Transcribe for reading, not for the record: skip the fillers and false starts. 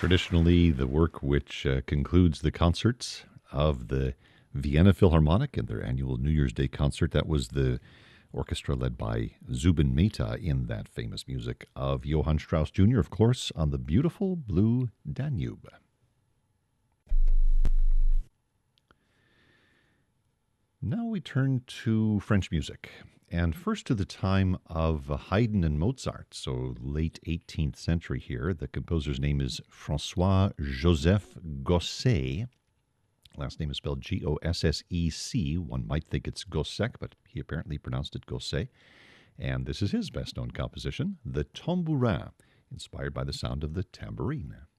traditionally the work which concludes the concerts of the Vienna Philharmonic in their annual New Year's Day concert. That was the orchestra led by Zubin Mehta in that famous music of Johann Strauss Jr., of course, on the beautiful blue Danube. Now we turn to French music, and first to the time of Haydn and Mozart, so late 18th century here. The composer's name is Francois-Joseph Gossec. Last name is spelled Gossec. One might think it's Gossec, but he apparently pronounced it Gossec. And this is his best-known composition, The Tambourin, inspired by the sound of the tambourine.